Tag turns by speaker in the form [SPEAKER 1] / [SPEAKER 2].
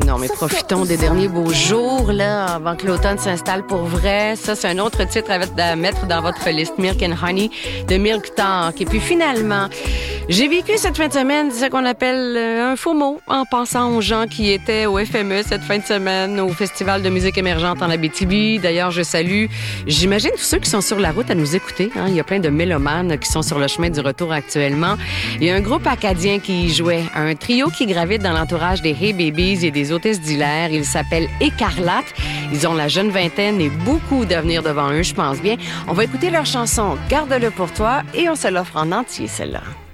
[SPEAKER 1] non, mais profitons des derniers beaux jours, là, avant que l'automne s'installe pour vrai. Ça, c'est un autre titre à mettre dans votre liste, Milk and Honey, de Milk Talk. Et puis finalement, j'ai vécu cette fin de semaine ce qu'on appelle un faux mot en pensant aux gens qui étaient au FME cette fin de semaine, au Festival de musique émergente en Abitibi. D'ailleurs, je salue, j'imagine tous ceux qui sont sur la route à nous écouter. Hein? Il y a plein de mélomanes qui sont sur le chemin du retour actuellement. Il y a un groupe acadien qui y jouait, un trio qui gravite dans l'entourage des Hey Babies et des hôtesses d'hilaire. Ils s'appellent Écarlate. Ils ont la jeune vingtaine et beaucoup d'avenir devant eux, je pense bien. On va écouter leur chanson « Garde-le pour toi » et on se l'offre en entier, celle-là.